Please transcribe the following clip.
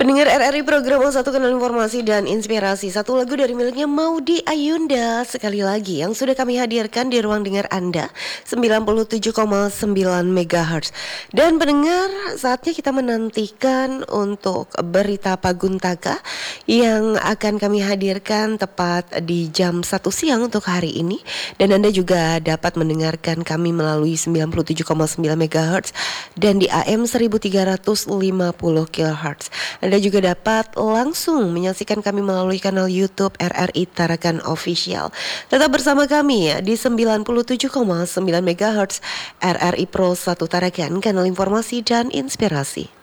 Pendengar RRI Program satu Kanal Informasi dan Inspirasi. Satu lagu dari miliknya Maudy Ayunda sekali lagi yang sudah kami hadirkan di ruang dengar Anda 97,9 MHz. Dan pendengar, saatnya kita menantikan untuk berita Paguntaka yang akan kami hadirkan tepat di jam 1 siang untuk hari ini. Dan Anda juga dapat mendengarkan kami melalui 97,9 MHz dan di AM 1350 kHz. Anda juga dapat langsung menyaksikan kami melalui kanal YouTube RRI Tarakan Official. Tetap bersama kami ya di 97,9 MHz RRI Pro 1 Tarakan, kanal informasi dan inspirasi.